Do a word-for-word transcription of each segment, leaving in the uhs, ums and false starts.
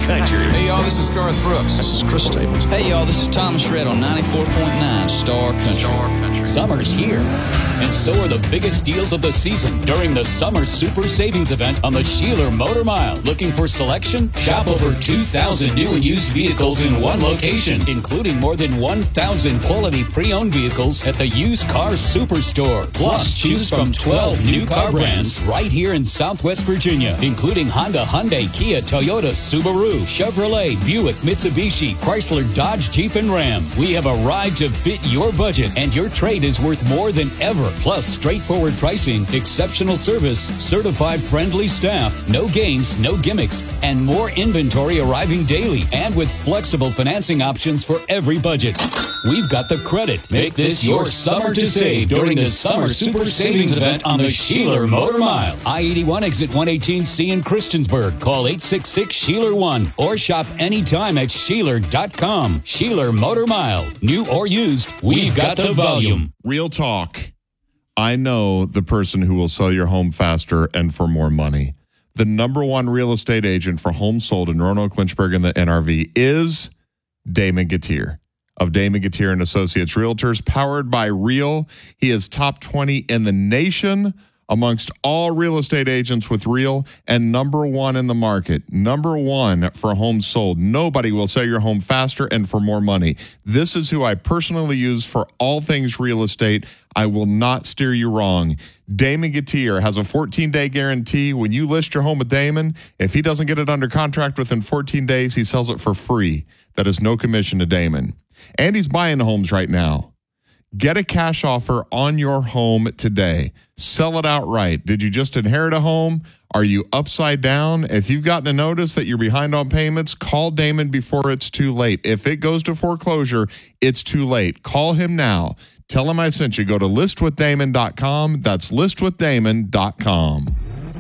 Country. Hey, y'all, this is Garth Brooks. This is Chris Staples. Hey, y'all, this is Thomas Rhett on ninety-four point nine Star Country. Star Country. Summer's here, and so are the biggest deals of the season during the Summer Super Savings Event on the Sheeler Motor Mile. Looking for selection? Shop over two thousand new and used vehicles in one location, including more than one thousand quality pre-owned vehicles at the Used Car Superstore. Plus, choose from twelve new car brands right here in Southwest Virginia, including Honda, Hyundai, Kia, Toyota, Subaru, Chevrolet, Buick, Mitsubishi, Chrysler, Dodge, Jeep, and Ram. We have a ride to fit your budget, and your trade is worth more than ever. Plus, straightforward pricing, exceptional service, certified friendly staff, no games, no gimmicks, and more inventory arriving daily, and with flexible financing options for every budget. We've got the credit. Make this your summer to save during the Summer Super Savings Event on the Sheeler Motor Mile. I eighty-one exit one eighteen C in Christiansburg. Call eight six six Sheeler one or shop anytime at Sheeler dot com. Sheeler Motor Mile. New or used, we've got the volume. Real talk. I know the person who will sell your home faster and for more money. The number one real estate agent for homes sold in Roanoke, Lynchburg, and the N R V is Damon Gatier of Damon Gatier and Associates Realtors, powered by Real. He is top twenty in the nation amongst all real estate agents with Real, and number one in the market. Number one for homes sold. Nobody will sell your home faster and for more money. This is who I personally use for all things real estate. I will not steer you wrong. Damon Gatier has a fourteen-day guarantee. When you list your home with Damon, if he doesn't get it under contract within fourteen days, he sells it for free. That is no commission to Damon. And he's buying homes right now. Get a cash offer on your home today. Sell it outright. Did you just inherit a home? Are you upside down? If you've gotten a notice that you're behind on payments, call Damon before it's too late. If it goes to foreclosure, it's too late. Call him now. Tell him I sent you. Go to list with damon dot com. That's list with damon dot com.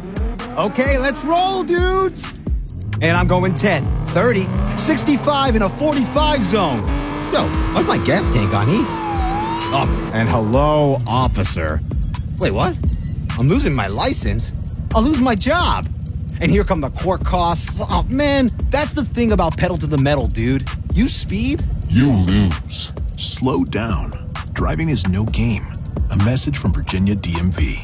Okay, let's roll, dudes. And I'm going ten, thirty, sixty-five in a forty-five zone. Yo, what's my gas tank on E? Oh, and hello, officer. Wait, what? I'm losing my license? I'll lose my job. And here come the court costs. Oh, man, that's the thing about pedal to the metal, dude. You speed, you lose. Slow down. Driving is no game. A message from Virginia D M V.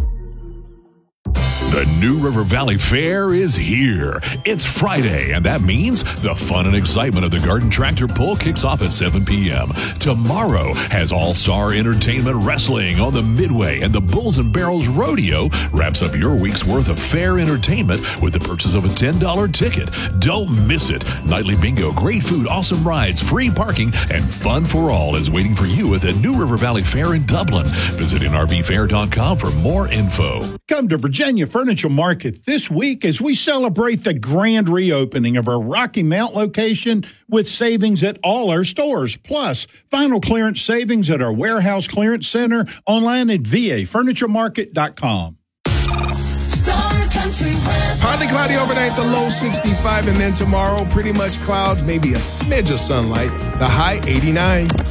The New River Valley Fair is here. It's Friday, and that means the fun and excitement of the Garden Tractor Pull kicks off at seven p.m. Tomorrow has All-Star Entertainment Wrestling on the Midway, and the Bulls and Barrels Rodeo wraps up your week's worth of fair entertainment with the purchase of a ten dollars ticket. Don't miss it. Nightly bingo, great food, awesome rides, free parking, and fun for all is waiting for you at the New River Valley Fair in Dublin. Visit N R V fair dot com for more info. Come to Virginia Furniture Market this week as we celebrate the grand reopening of our Rocky Mount location with savings at all our stores. Plus, final clearance savings at our warehouse clearance center, online at v a furniture market dot com. Star Country weather. Partly cloudy overnight, the low sixty-five, and then tomorrow, pretty much clouds, maybe a smidge of sunlight, the high eighty-nine.